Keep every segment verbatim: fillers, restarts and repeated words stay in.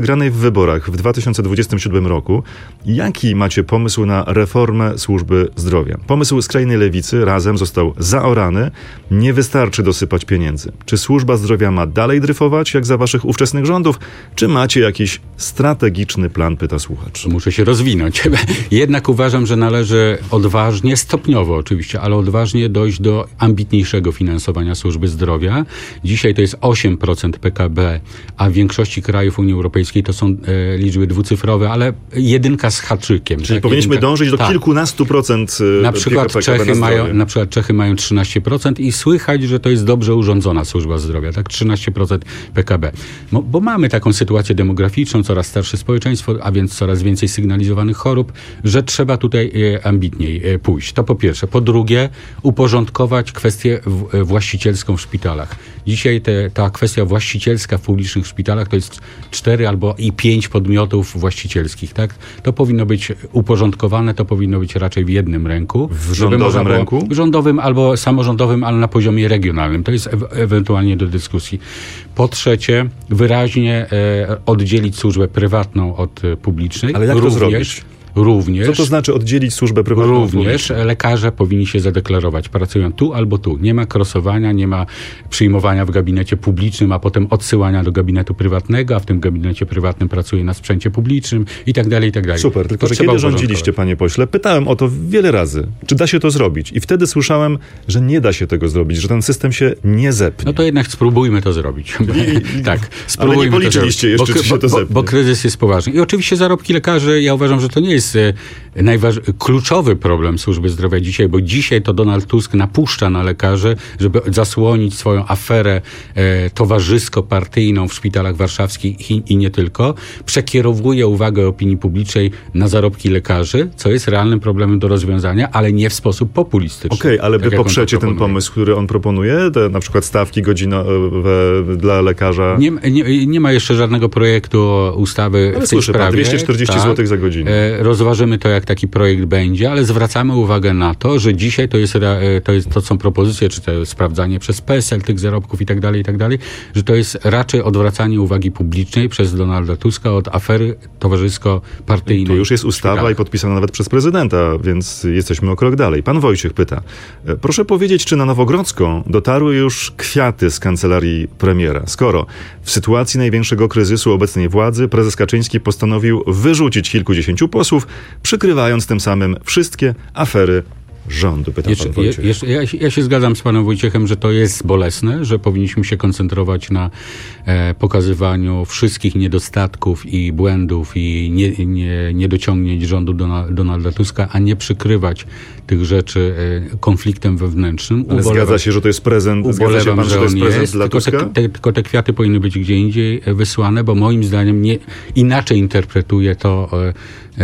Granej w wyborach w dwa tysiące dwudziestym siódmym roku. Jaki macie pomysł na reformę służby zdrowia? Pomysł skrajnej lewicy Razem został zaorany. Nie wystarczy dosypać pieniędzy. Czy służba zdrowia ma dalej dryfować, jak za waszych ówczesnych rządów? Czy macie jakiś strategiczny plan, pyta słuchacz. Muszę się rozwinąć. Jednak uważam, że należy odważnie, stopniowo oczywiście, ale odważnie dojść do ambitniejszego finansowania służby zdrowia. Dzisiaj to jest osiem procent P K B, a w większości krajów Unii Europejskiej to są e, liczby dwucyfrowe, ale jedynka z haczykiem. Czyli tak? powinniśmy jedynka... dążyć do tak. kilkunastu procent e, na przykład Czechy na mają, na przykład Czechy mają trzynaście procent i słychać, że to jest dobrze urządzona służba zdrowia, tak? trzynaście procent P K B. Bo, bo mamy taką sytuację demograficzną, coraz starsze społeczeństwo, a więc coraz więcej sygnalizowanych chorób, że trzeba tutaj e, ambitniej e, pójść. To po pierwsze. Po drugie, uporządkować kwestię w, e, właścicielską w szpitalach. Dzisiaj te, ta kwestia właścicielska w publicznych szpitalach to jest cztery albo i pięć podmiotów właścicielskich, tak? To powinno być uporządkowane, to powinno być raczej w jednym ręku. W rządowym było, ręku? Rządowym albo samorządowym, ale na poziomie regionalnym. To jest e- ewentualnie do dyskusji. Po trzecie, wyraźnie e, oddzielić służbę prywatną od e, publicznej. Ale jak Również, to zrobić? Również. Co to znaczy oddzielić służbę prywatną? Również lekarze powinni się zadeklarować. Pracują tu albo tu. Nie ma krosowania, nie ma przyjmowania w gabinecie publicznym, a potem odsyłania do gabinetu prywatnego, a w tym gabinecie prywatnym pracuje na sprzęcie publicznym i tak dalej, i tak dalej. Super, tylko to że kiedy rządziliście, panie pośle, pytałem o to wiele razy, czy da się to zrobić. I wtedy słyszałem, że nie da się tego zrobić, że ten system się nie zepnie. No to jednak spróbujmy to zrobić. I, tak, spróbujmy. Ale nie policzyliście jeszcze, bo, czy się to zepnie. Bo, bo kryzys jest poważny. I oczywiście zarobki lekarzy, ja uważam, że to nie jest najważ... kluczowy problem służby zdrowia dzisiaj, bo dzisiaj to Donald Tusk napuszcza na lekarzy, żeby zasłonić swoją aferę e, towarzysko-partyjną w szpitalach warszawskich i, i nie tylko. Przekierowuje uwagę opinii publicznej na zarobki lekarzy, co jest realnym problemem do rozwiązania, ale nie w sposób populistyczny. Okej, okay, ale tak wy poprzecie ten pomysł, który on proponuje? Te, na przykład stawki godzinowe dla lekarza? Nie, nie, nie ma jeszcze żadnego projektu ustawy ale w tej słyszę, sprawie. dwieście czterdzieści tak. złotych za godzinę. E, rozważymy to, jak taki projekt będzie, ale zwracamy uwagę na to, że dzisiaj to jest, to jest to są propozycje, czy to sprawdzanie przez P E S E L tych zarobków i tak dalej, i tak dalej, że to jest raczej odwracanie uwagi publicznej przez Donalda Tuska od afery towarzysko-partyjnej. Tu już jest ustawa i podpisana nawet przez prezydenta, więc jesteśmy o krok dalej. Pan Wojciech pyta, proszę powiedzieć, czy na Nowogrodzką dotarły już kwiaty z kancelarii premiera, skoro w sytuacji największego kryzysu obecnej władzy prezes Kaczyński postanowił wyrzucić kilkudziesięciu posłów, przykrywając tym samym wszystkie afery rządu, pyta jeszcze, pan Wojciech. Jeszcze, ja, ja się zgadzam z panem Wojciechem, że to jest bolesne, że powinniśmy się koncentrować na e, pokazywaniu wszystkich niedostatków i błędów i nie, nie, niedociągnięć rządu Donald, Donalda Tuska, a nie przykrywać tych rzeczy e, konfliktem wewnętrznym. Ale ubolewam, zgadza się, że to jest prezent, ubolewam, zgadza się pan, że, że to jest prezent jest, dla tylko Tuska? Te, te, tylko te kwiaty powinny być gdzie indziej wysłane, bo moim zdaniem nie, inaczej interpretuję to e,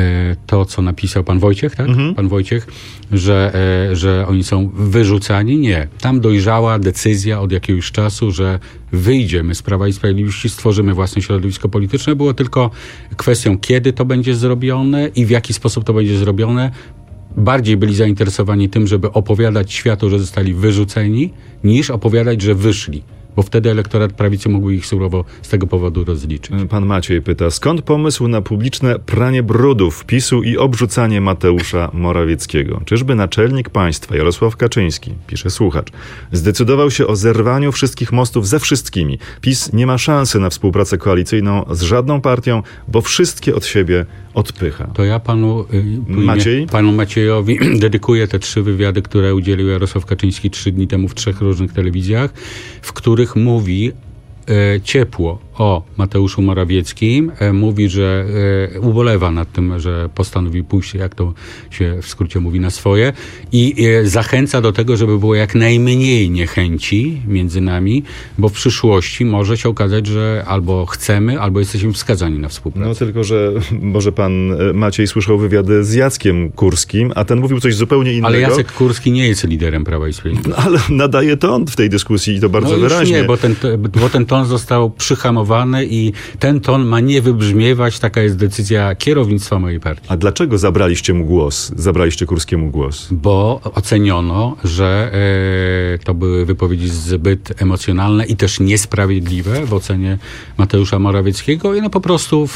to, co napisał pan Wojciech, tak? Mhm. Pan Wojciech, że, że oni są wyrzucani. Nie. Tam dojrzała decyzja od jakiegoś czasu, że wyjdziemy z Prawa i Sprawiedliwości, stworzymy własne środowisko polityczne. Było tylko kwestią, kiedy to będzie zrobione i w jaki sposób to będzie zrobione. Bardziej byli zainteresowani tym, żeby opowiadać światu, że zostali wyrzuceni, niż opowiadać, że wyszli. Bo wtedy elektorat prawicy mógł ich surowo z tego powodu rozliczyć. Pan Maciej pyta, skąd pomysł na publiczne pranie brudów PiSu i obrzucanie Mateusza Morawieckiego? Czyżby naczelnik państwa Jarosław Kaczyński, pisze słuchacz, zdecydował się o zerwaniu wszystkich mostów ze wszystkimi. PiS nie ma szansy na współpracę koalicyjną z żadną partią, bo wszystkie od siebie odpycha. To ja panu, Maciej? panu Maciejowi dedykuję te trzy wywiady, które udzielił Jarosław Kaczyński trzy dni temu w trzech różnych telewizjach, w których mówi e, ciepło o Mateuszu Morawieckim. E, mówi, że e, ubolewa nad tym, że postanowił pójść, jak to się w skrócie mówi, na swoje i e, zachęca do tego, żeby było jak najmniej niechęci między nami, bo w przyszłości może się okazać, że albo chcemy, albo jesteśmy wskazani na współpracę. No tylko, że może pan Maciej słyszał wywiady z Jackiem Kurskim, a ten mówił coś zupełnie innego. Ale Jacek Kurski nie jest liderem Prawa i Sprawiedliwości. No, ale nadaje ton w tej dyskusji i to bardzo no wyraźnie. Nie, bo ten, bo ten ton został przyhamowany tonowane i ten ton ma nie wybrzmiewać. Taka jest decyzja kierownictwa mojej partii. A dlaczego zabraliście mu głos? Zabraliście Kurskiemu głos? Bo oceniono, że e, to były wypowiedzi zbyt emocjonalne i też niesprawiedliwe w ocenie Mateusza Morawieckiego i no po prostu